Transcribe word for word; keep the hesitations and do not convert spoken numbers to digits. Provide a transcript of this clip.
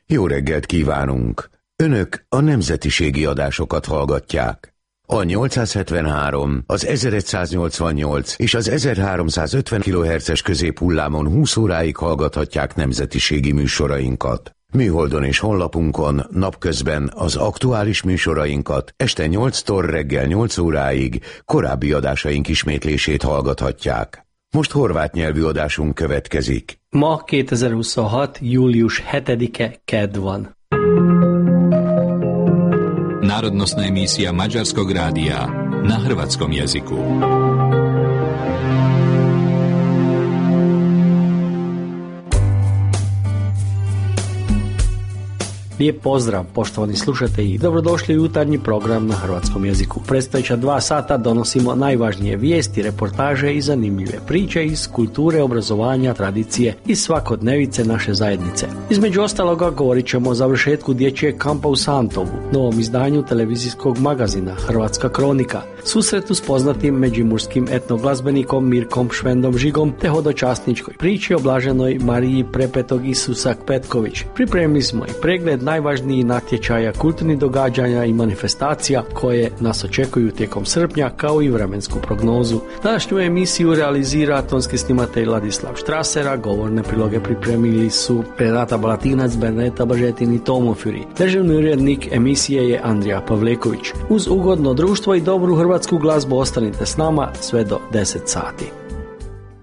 Jó reggelt kívánunk! Önök a nemzetiségi adásokat hallgatják. A nyolcszázhetvenhárom, az ezeregyszáznyolcvannyolc és az ezerháromszázötven kilohertzes középhullámon húsz óráig hallgathatják nemzetiségi műsorainkat. Műholdon és honlapunkon napközben az aktuális műsorainkat, este nyolctól reggel nyolc óráig korábbi adásaink ismétlését hallgathatják. Most horvát nyelvű adásunk következik. Ma kétezer-huszonhat. július hetedike kedd van. Národnostná emisija Mađarskog radija na hrvatskom jeziku. Lijep pozdrav, poštovani slušatelji, dobrodošli u jutarnji program na hrvatskom jeziku. Predstojeća dva sata donosimo najvažnije vijesti, reportaže i zanimljive priče iz kulture, obrazovanja, tradicije i svakodnevice naše zajednice. Između ostaloga govorit ćemo o završetku dječjeg kampa u Santovu, novom izdanju televizijskog magazina Hrvatska kronika, susretu s poznatim međimurskim etnoglazbenikom Mirkom Švendom Žigom te hodočasničkoj priči o blaženoj Mariji prepetog Isusak Petković. Pripremili smo i pregled najvažnijih natječaja, kulturnih događanja i manifestacija koje nas očekuju tijekom srpnja, kao i vremensku prognozu. Današnju emisiju realizira tonski snimatelj Ladislav Štrasera, govorne priloge pripremili su Renata Balatinac, Berneta Bažetin i Tomo Fjuri. Državni urednik emisije je Andrija Pavleković. Uz ugodno društvo i dobru hrvatsku glazbu ostanite s nama sve do deset sati.